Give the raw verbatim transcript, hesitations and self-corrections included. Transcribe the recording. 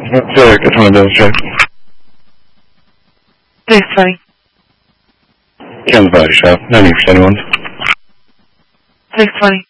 Derek, it's one of those, check. six twenty. Ken's Body Shop, no need for anyone. six twenty.